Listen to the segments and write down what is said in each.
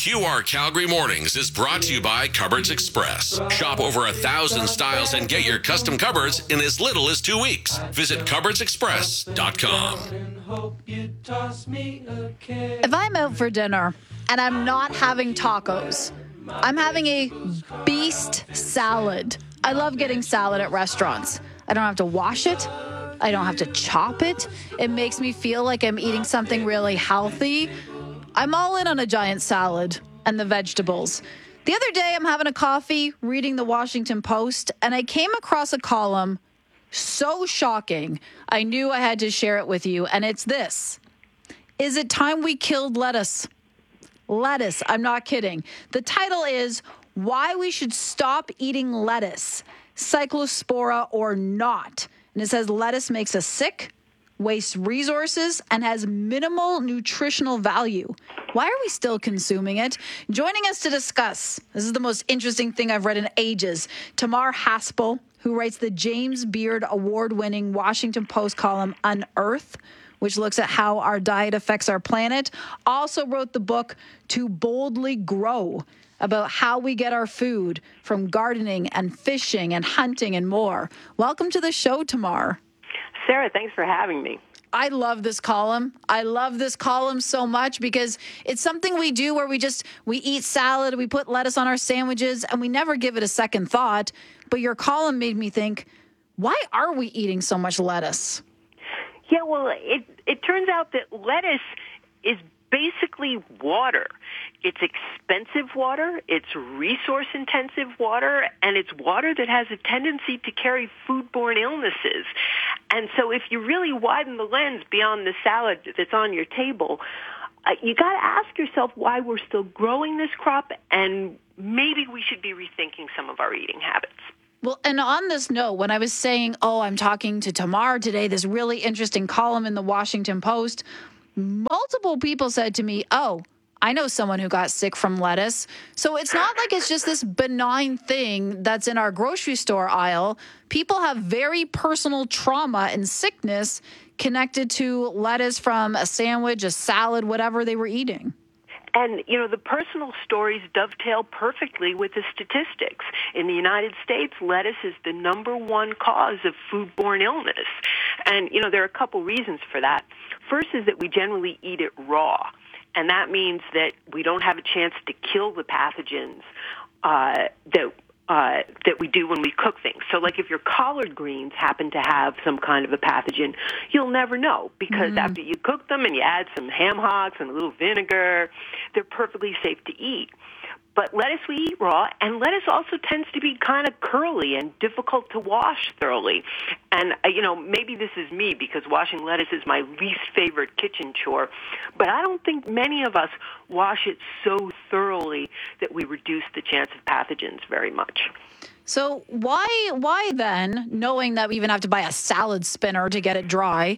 QR Calgary Mornings is brought to you by Cupboards Express. Shop over 1,000 styles and get your custom cupboards in as little as 2 weeks. Visit cupboardsexpress.com. If I'm out for dinner and I'm not having tacos, I'm having a beast salad. I love getting salad at restaurants. I don't have to wash it. I don't have to chop it. It makes me feel like I'm eating something really healthy. I'm all in on a giant salad and the vegetables. The other day, I'm having a coffee, reading the Washington Post, and I came across a column so shocking, I knew I had to share it with you, and it's this. Is it time we killed lettuce? Lettuce, I'm not kidding. The title is Why We Should Stop Eating Lettuce, Cyclospora or Not. And it says lettuce makes us sick, wastes resources, and has minimal nutritional value. Why are we still consuming it? Joining us to discuss, this is the most interesting thing I've read in ages, Tamar Haspel, who writes the James Beard award-winning Washington Post column Unearth, which looks at how our diet affects our planet, also wrote the book To Boldly Grow, about how we get our food from gardening and fishing and hunting and more. Welcome to the show, Tamar. Sarah, thanks for having me. I love this column. I love this column so much because it's something we do where we eat salad, we put lettuce on our sandwiches, and we never give it a second thought. But your column made me think, why are we eating so much lettuce? Yeah, well, it turns out that lettuce is basically water. It's expensive water, it's resource-intensive water, and it's water that has a tendency to carry foodborne illnesses. And so if you really widen the lens beyond the salad that's on your table, you got to ask yourself why we're still growing this crop, and maybe we should be rethinking some of our eating habits. Well, and on this note, when I was saying, I'm talking to Tamar today, this really interesting column in the Washington Post, multiple people said to me, I know someone who got sick from lettuce. So it's not like it's just this benign thing that's in our grocery store aisle. People have very personal trauma and sickness connected to lettuce from a sandwich, a salad, whatever they were eating. And, the personal stories dovetail perfectly with the statistics. In the United States, lettuce is the number one cause of foodborne illness. And, there are a couple reasons for that. First is that we generally eat it raw. And that means that we don't have a chance to kill the pathogens that we do when we cook things. So like if your collard greens happen to have some kind of a pathogen, you'll never know because after you cook them and you add some ham hocks and a little vinegar, they're perfectly safe to eat. But lettuce we eat raw, and lettuce also tends to be kind of curly and difficult to wash thoroughly. And, maybe this is me because washing lettuce is my least favorite kitchen chore, but I don't think many of us wash it so thoroughly that we reduce the chance of pathogens very much. So why then, knowing that we even have to buy a salad spinner to get it dry,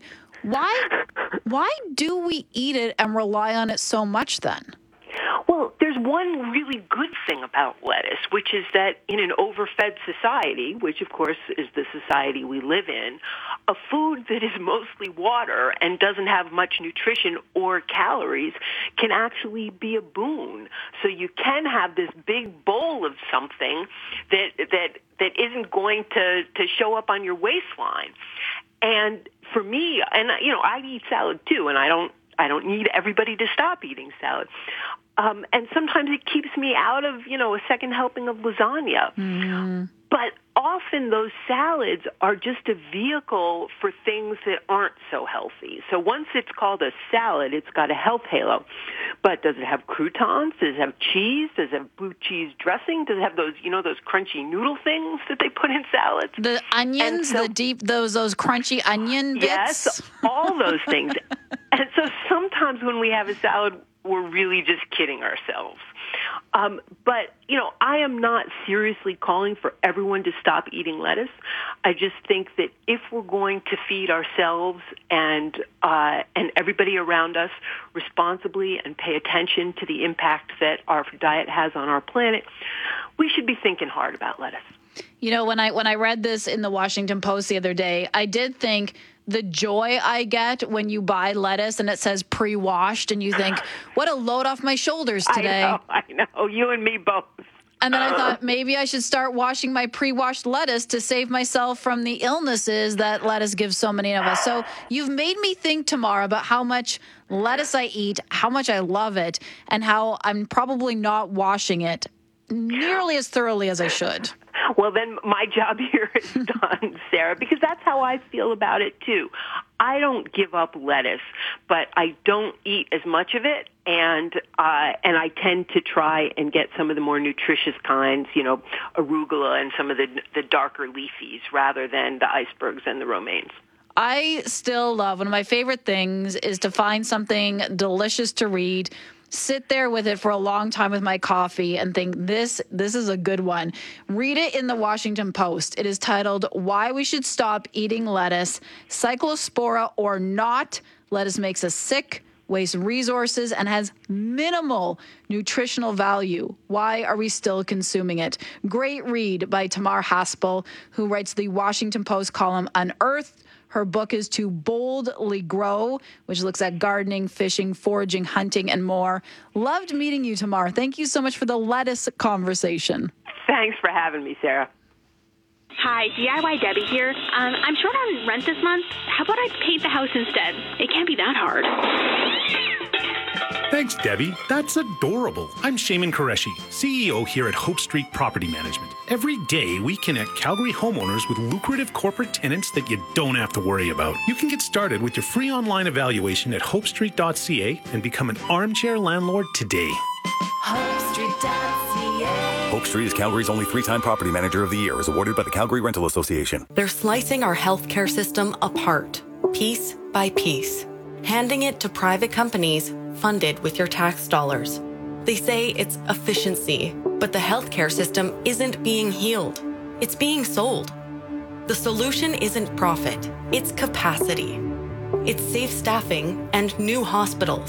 why do we eat it and rely on it so much then? Well, there's one really good thing about lettuce, which is that in an overfed society, which of course is the society we live in, a food that is mostly water and doesn't have much nutrition or calories can actually be a boon. So you can have this big bowl of something that isn't going to show up on your waistline. And for me, and I eat salad too, and I don't need everybody to stop eating salad. And sometimes it keeps me out of, a second helping of lasagna. Mm. But often those salads are just a vehicle for things that aren't so healthy. So once it's called a salad, it's got a health halo. But does it have croutons? Does it have cheese? Does it have blue cheese dressing? Does it have those, those crunchy noodle things that they put in salads? The onions, those crunchy onion bits? Yes, all those things. And so sometimes when we have a salad, we're really just kidding ourselves. But, I am not seriously calling for everyone to stop eating lettuce. I just think that if we're going to feed ourselves and everybody around us responsibly and pay attention to the impact that our diet has on our planet, we should be thinking hard about lettuce. When I read this in the Washington Post the other day, I did think the joy I get when you buy lettuce and it says pre-washed and you think, what a load off my shoulders today. I know. You and me both. And then I thought maybe I should start washing my pre-washed lettuce to save myself from the illnesses that lettuce gives so many of us. So you've made me think, Tamar, about how much lettuce I eat, how much I love it, and how I'm probably not washing it nearly as thoroughly as I should. Well, then my job here is done, Sarah, because that's how I feel about it, too. I don't give up lettuce, but I don't eat as much of it, and I tend to try and get some of the more nutritious kinds, arugula and some of the darker leafies rather than the icebergs and the romaines. I still love, one of my favorite things is to find something delicious to read, sit there with it for a long time with my coffee and think, this is a good one. Read it in the Washington Post. It is titled, Why We Should Stop Eating Lettuce, Cyclospora or Not. Lettuce makes us sick, wastes resources, and has minimal nutritional value. Why are we still consuming it? Great read by Tamar Haspel, who writes the Washington Post column Unearthed. Her book is To Boldly Grow, which looks at gardening, fishing, foraging, hunting, and more. Loved meeting you, Tamar. Thank you so much for the lettuce conversation. Thanks for having me, Sarah. Hi, DIY Debbie here. I'm short on rent this month. How about I paint the house instead? It can't be that hard. Thanks, Debbie. That's adorable. I'm Shaman Qureshi, CEO here at Hope Street Property Management. Every day, we connect Calgary homeowners with lucrative corporate tenants that you don't have to worry about. You can get started with your free online evaluation at hopestreet.ca and become an armchair landlord today. HopeStreet.ca. Hope Street is Calgary's only 3-time Property Manager of the Year, as awarded by the Calgary Rental Association. They're slicing our healthcare system apart, piece by piece, handing it to private companies funded with your tax dollars. They say it's efficiency, but the healthcare system isn't being healed. It's being sold. The solution isn't profit, it's capacity. It's safe staffing and new hospitals.